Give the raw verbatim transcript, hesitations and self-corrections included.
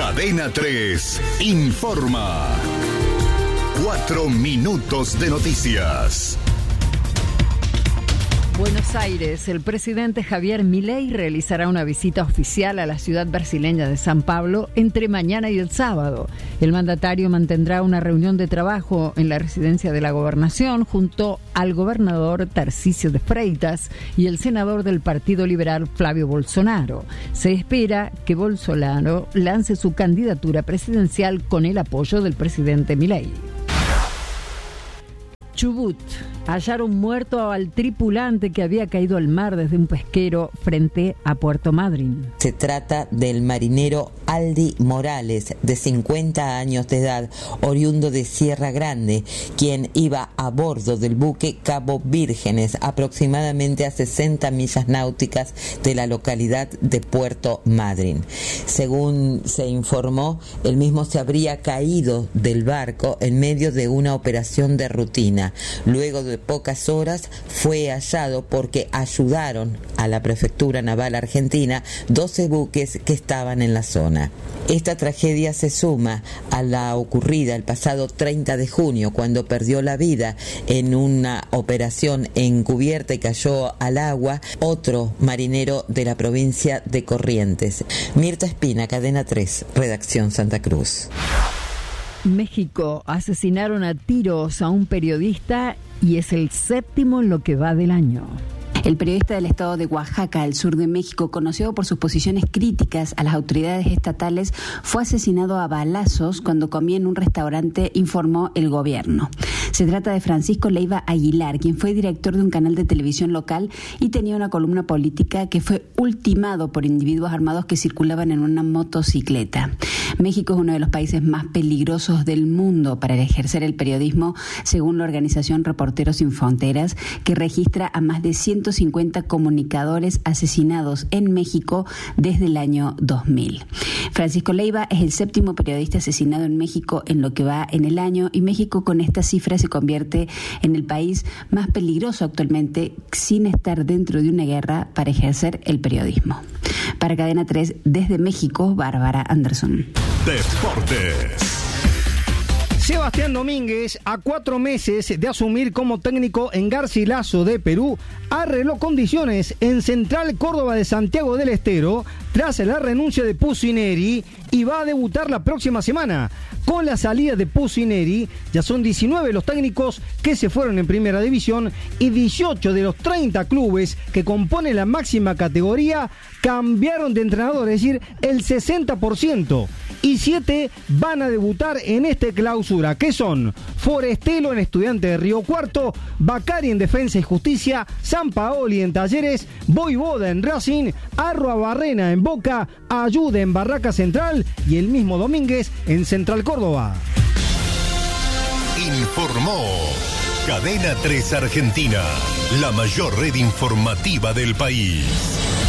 Cadena tres informa. Cuatro minutos de noticias. Buenos Aires, el presidente Javier Milei realizará una visita oficial a la ciudad brasileña de San Pablo entre mañana y el sábado. El mandatario mantendrá una reunión de trabajo en la residencia de la Gobernación junto al gobernador Tarcísio de Freitas y el senador del Partido Liberal Flavio Bolsonaro. Se espera que Bolsonaro lance su candidatura presidencial con el apoyo del presidente Milei. Chubut. Hallaron muerto al tripulante que había caído al mar desde un pesquero frente a Puerto Madryn. Se trata del marinero Aldi Morales, de cincuenta años de edad, oriundo de Sierra Grande, quien iba a bordo del buque Cabo Vírgenes, aproximadamente a sesenta millas náuticas de la localidad de Puerto Madryn. Según se informó, el mismo se habría caído del barco en medio de una operación de rutina. Luego de pocas horas fue hallado porque ayudaron a la Prefectura Naval Argentina doce buques que estaban en la zona. Esta tragedia se suma a la ocurrida el pasado treinta de junio, cuando perdió la vida en una operación encubierta y cayó al agua otro marinero de la provincia de Corrientes. Mirta Espina, Cadena tres, Redacción Santa Cruz. México. Asesinaron a tiros a un periodista y es el séptimo en lo que va del año. El periodista del estado de Oaxaca, al sur de México, conocido por sus posiciones críticas a las autoridades estatales, fue asesinado a balazos cuando comía en un restaurante, informó el gobierno. Se trata de Francisco Leiva Aguilar, quien fue director de un canal de televisión local y tenía una columna política que fue ultimado por individuos armados que circulaban en una motocicleta. México es uno de los países más peligrosos del mundo para ejercer el periodismo, según la organización Reporteros Sin Fronteras, que registra a más de ciento cincuenta comunicadores asesinados en México desde el año dos mil. Francisco Leiva es el séptimo periodista asesinado en México en lo que va en el año, y México con esta cifra se convierte en el país más peligroso actualmente, sin estar dentro de una guerra, para ejercer el periodismo. Para Cadena tres, desde México, Bárbara Anderson. Deportes. Sebastián Domínguez, a cuatro meses de asumir como técnico en Garcilaso de Perú, arregló condiciones en Central Córdoba de Santiago del Estero tras la renuncia de Pusineri y va a debutar la próxima semana. Con la salida de Pusineri, ya son diecinueve los técnicos que se fueron en primera división y dieciocho de los treinta clubes que componen la máxima categoría cambiaron de entrenador, es decir, el sesenta por ciento. Y siete van a debutar en este clausura, que son Forestelo en Estudiante de Río Cuarto, Bacari en Defensa y Justicia, Sampaoli en Talleres, Voivoda en Racing, Arruabarrena en Boca, Ayuda en Barraca Central y el mismo Domínguez en Central Córdoba. Informó Cadena tres Argentina, la mayor red informativa del país.